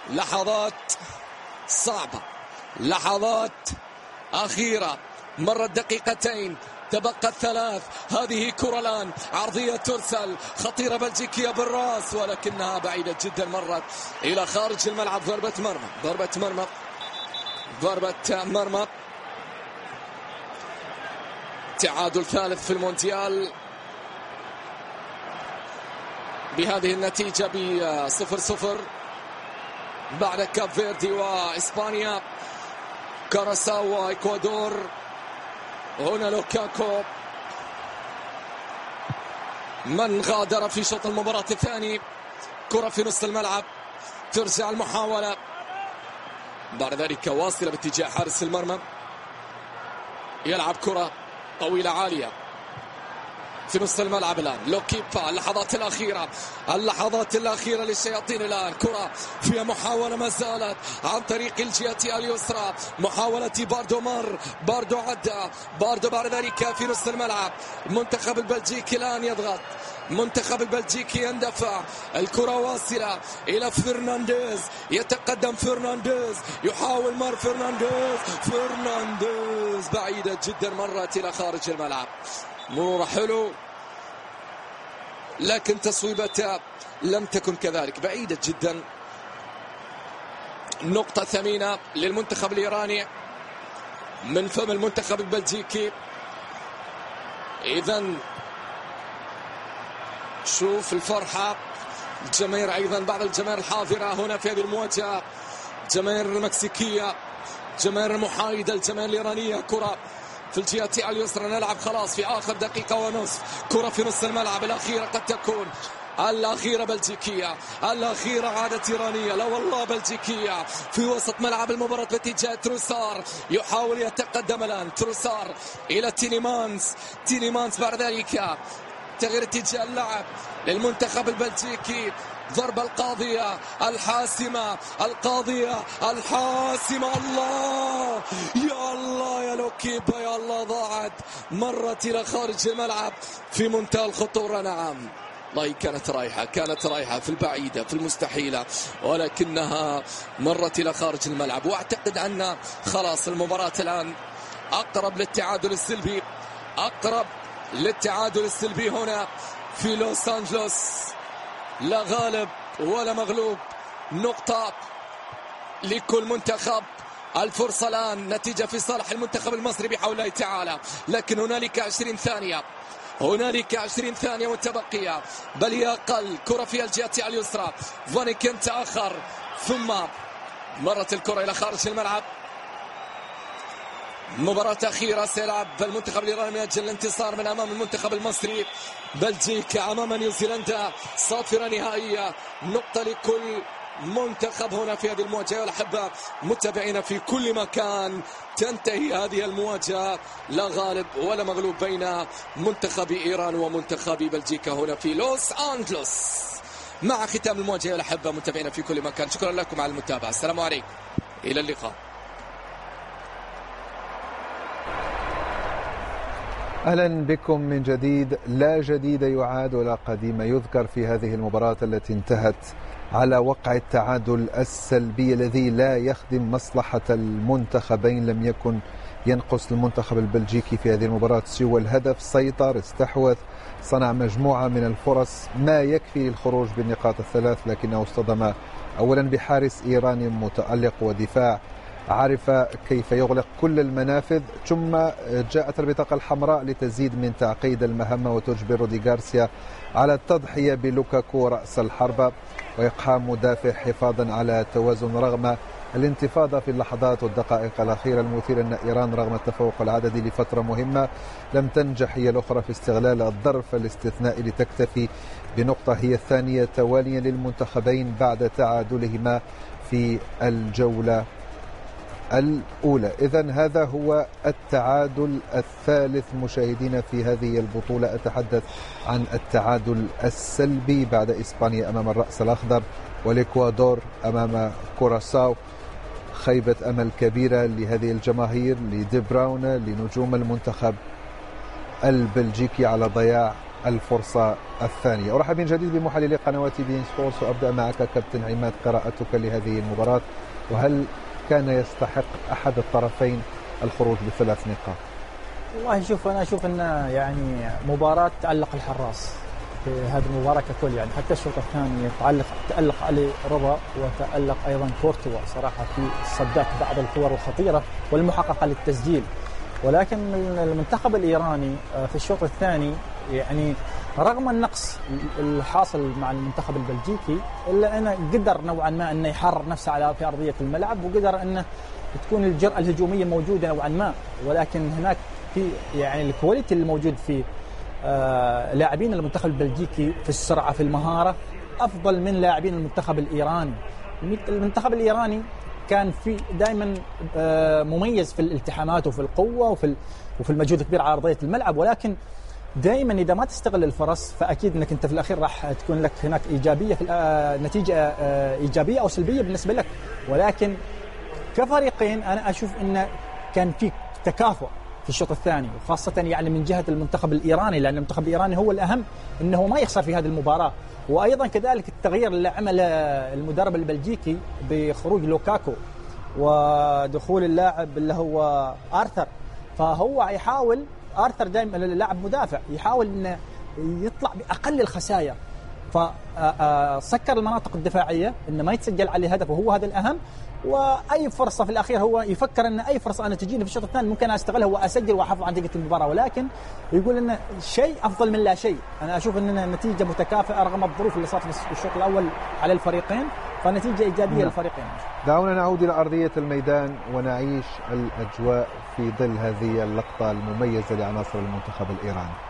لحظات صعبة، لحظات أخيرة، مرت دقيقتين تبقى الثلاث. هذه كرة الآن عرضية ترسل، خطيرة بلجيكية بالراس ولكنها بعيدة جدا، مرت إلى خارج الملعب. ضربة مرمى، ضربة مرمى، ضربة مرمى. تعادل ثالث في المونديال بهذه النتيجة ب0-0 بعد كاب فيردي وإسبانيا. كوراساو وإكوادور. هنا لوكاكو من غادر في شوط المباراة الثاني. كرة في نصف الملعب، ترجع المحاولة بعد ذلك واصلة باتجاه حارس المرمى. يلعب كرة طويلة عالية في نصف الملعب الآن. لوكيبا، اللحظات الأخيرة، اللحظات الأخيرة للشياطين الآن. كرة فيها محاولة ما زالت عن طريق الجهة اليسرى، محاولة باردو، مر باردو، عدى باردو بعد ذلك في نصف الملعب. المنتخب البلجيكي الآن يضغط، منتخب البلجيكي يندفع. الكرة واصلة إلى فرنانديز، يتقدم فرنانديز، يحاول مر فرنانديز، فرنانديز بعيدة جدا، مرت إلى خارج الملعب. مرور حلو لكن تصويبته لم تكن كذلك، بعيدة جدا. نقطة ثمينة للمنتخب الإيراني من فم المنتخب البلجيكي. إذن شوف الفرحة، الجماهير أيضا، بعض الجماهير الحاضرة هنا في هذه المواجهة، الجماهير المكسيكية، الجماهير المحايدة، الجماهير الإيرانية. كرة في الجهة اليسرى، نلعب خلاص في آخر دقيقة ونصف. كرة في نص الملعب، الأخيرة قد تكون الأخيرة بلجيكية، الأخيرة عادت إيرانية، لا والله بلجيكية. في وسط ملعب المباراة باتجاه تروسار، يحاول يتقدم الآن تروسار إلى تيليمانس، تيليمانس بعد ذلك تغيير اتجاه اللعب للمنتخب البلجيكي. ضربة القاضية الحاسمة، القاضية الحاسمة. الله يا الله يا لوكيبا، يا الله، ضاعت، مرت إلى خارج الملعب في منتهى الخطورة. نعم والله كانت رايحة، كانت رايحة في البعيدة، في المستحيلة، ولكنها مرت إلى خارج الملعب. وأعتقد أن خلاص المباراة الآن أقرب للتعادل السلبي، أقرب للتعادل السلبي هنا في لوس أنجلوس. لا غالب ولا مغلوب، نقطة لكل منتخب. الفرصة الآن نتيجة في صالح المنتخب المصري بحول الله تعالى، لكن هنالك 20 ثانية، هنالك 20 ثانية متبقية بل هي أقل. كرة في الجهة اليسرى، فانيكن تأخر ثم مرت الكرة إلى خارج الملعب. مباراة أخيرة سيلعب المنتخب الإيراني من أجل الانتصار من أمام المنتخب المصري. بلجيكا أمام نيوزيلندا، صافرة نهائية، نقطة لكل منتخب هنا في هذه المواجهة. والأحبة متابعينا في كل مكان، تنتهي هذه المواجهة لا غالب ولا مغلوب بين منتخب إيران ومنتخب بلجيكا هنا في لوس أنجلوس. مع ختام المواجهة الأحبة متابعينا في كل مكان، شكرا لكم على المتابعة، السلام عليكم، إلى اللقاء. أهلا بكم من جديد. لا جديد يعاد ولا قديم يذكر في هذه المباراة التي انتهت على وقع التعادل السلبي الذي لا يخدم مصلحة المنتخبين. لم يكن ينقص المنتخب البلجيكي في هذه المباراة سوى الهدف. سيطر، استحوذ، صنع مجموعة من الفرص ما يكفي للخروج بالنقاط الثلاث، لكنه اصطدم أولا بحارس إيراني متألق ودفاع عرف كيف يغلق كل المنافذ، ثم جاءت البطاقة الحمراء لتزيد من تعقيد المهمة وتجبر رودي غارسيا على التضحية بلوكاكو رأس الحربة وإقحام مدافع حفاظا على توازن رغم الانتفاضة في اللحظات والدقائق الأخيرة. المثير أن إيران رغم التفوق العددي لفترة مهمة لم تنجح هي الأخرى في استغلال الظرف الاستثنائي لتكتفي بنقطة هي الثانية تواليا للمنتخبين بعد تعادلهما في الجولة الأولى. إذن هذا هو التعادل الثالث مشاهدين في هذه البطولة. أتحدث عن التعادل السلبي بعد إسبانيا أمام الرأس الأخضر والإكوادور أمام كوراساو. خيبة أمل كبيرة لهذه الجماهير، لدي براون، لنجوم المنتخب البلجيكي على ضياع الفرصة الثانية. أرحب من جديد بمحللي قنوات بين سبورتس، وأبدأ معك كابتن عماد قراءتك لهذه المباراة، وهل كان يستحق أحد الطرفين الخروج بثلاث نقاط؟ والله شوف، أنا أشوف أن يعني مباراة تألق الحراس في هذه المباراة ككل، يعني حتى الشوط الثاني تألق علي رضا وتألق أيضا كورتوا صراحة في صدات بعض الكور الخطيرة والمحققة للتسجيل. ولكن المنتخب الإيراني في الشوط الثاني يعني رغم النقص الحاصل مع المنتخب البلجيكي إلا أنه قدر نوعا ما أنه يحرر نفسه في أرضية الملعب، وقدر أنه تكون الجرأة الهجومية موجودة نوعا ما. ولكن هناك في يعني الكواليتي الموجود في لاعبين المنتخب البلجيكي في السرعة في المهارة أفضل من لاعبين المنتخب الإيراني. المنتخب الإيراني كان في دائما مميز في الالتحامات وفي القوة وفي المجهود الكبير على أرضية الملعب، ولكن دائما إذا ما تستغل الفرص فأكيد أنك أنت في الأخير راح تكون لك هناك إيجابية في نتيجة إيجابية أو سلبية بالنسبة لك. ولكن كفريقين أنا أشوف أن كان في تكافؤ في الشوط الثاني، وخاصة يعني من جهة المنتخب الإيراني، لأن المنتخب الإيراني هو الأهم أنه ما يخسر في هذه المباراة. وأيضا كذلك التغيير اللي عمله المدرب البلجيكي بخروج لوكاكو ودخول اللاعب اللي هو آرثر، فهو يحاول آرثر دائما اللاعب مدافع يحاول أنه يطلع بأقل الخسائر، فسكر المناطق الدفاعية إنه ما يتسجل عليه هدف، وهو هذا الأهم. وأي فرصة في الأخير هو يفكر أن أي فرصة أنا تجيني في الشوط الثاني ممكن أستغلها وأسجل وأحافظ عن دقة المباراة، ولكن يقول أن شيء أفضل من لا شيء. أنا أشوف أن النتيجة متكافئة رغم الظروف اللي صارت في الشوط الأول على الفريقين، فنتيجة إيجابية للفريقين. دعونا نعود إلى أرضية الميدان ونعيش الأجواء في ظل هذه اللقطة المميزة لعناصر المنتخب الإيراني.